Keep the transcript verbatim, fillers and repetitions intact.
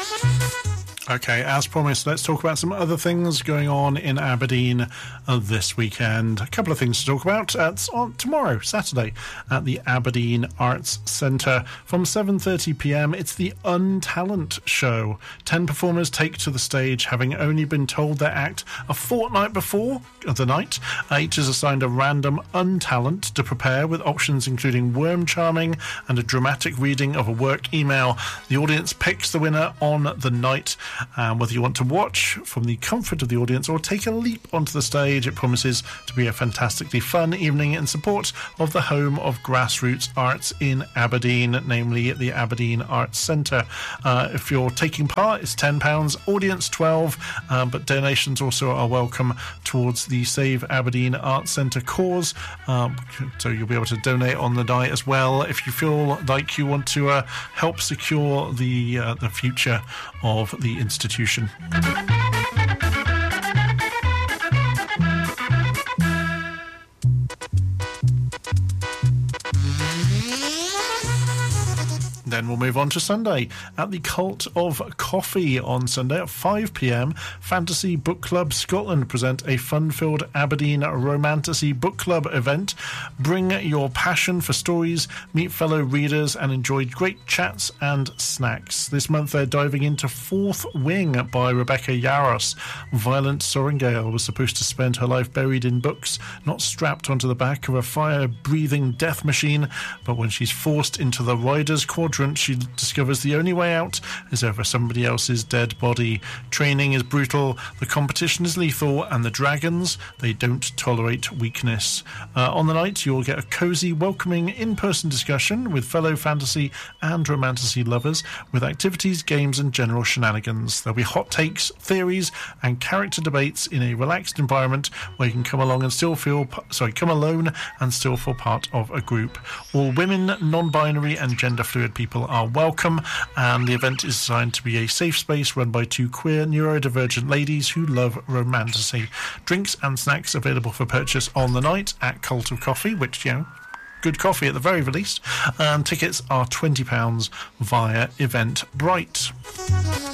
Okay, as promised, let's talk about some other things going on in Aberdeen uh, this weekend. A couple of things to talk about. Uh, it's on tomorrow, Saturday, at the Aberdeen Arts Centre from seven thirty p m. It's the Untalent Show. Ten performers take to the stage, having only been told their act a fortnight before the night. Uh, each is assigned a random untalent to prepare, with options including worm charming and a dramatic reading of a work email. The audience picks the winner on the night. Um, whether you want to watch from the comfort of the audience or take a leap onto the stage, it promises to be a fantastically fun evening in support of the home of grassroots arts in Aberdeen, namely the Aberdeen Arts Centre. Uh, if you're taking part, it's ten pounds, audience twelve, uh, but donations also are welcome towards the Save Aberdeen Arts Centre cause, um, so you'll be able to donate on the night as well if you feel like you want to uh, help secure the, uh, the future of the institution. Then we'll move on to Sunday. At the Cult of Coffee on Sunday at five p m, Fantasy Book Club Scotland present a fun-filled Aberdeen Romantasy Book Club event. Bring your passion for stories, meet fellow readers, and enjoy great chats and snacks. This month they're diving into Fourth Wing by Rebecca Yarros. Violent Sorrengail was supposed to spend her life buried in books, not strapped onto the back of a fire-breathing death machine, but when she's forced into the Rider's Quadrant, she discovers the only way out is over somebody else's dead body. Training is brutal, the competition is lethal, and the dragons, they don't tolerate weakness. Uh, on the night, you'll get a cosy, welcoming, in-person discussion with fellow fantasy and romantasy lovers, with activities, games, and general shenanigans. There'll be hot takes, theories, and character debates in a relaxed environment where you can come along and still feel, sorry, come alone and still feel part of a group. All women, non-binary, and gender-fluid people are welcome, and the event is designed to be a safe space run by two queer neurodivergent ladies who love romantasy. Drinks and snacks available for purchase on the night at Cult of Coffee, which, you know, good coffee at the very least, and tickets are twenty pounds via Eventbrite.